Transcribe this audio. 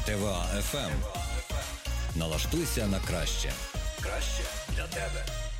ТВА FM. Налаштуйся на краще. Краще для тебе.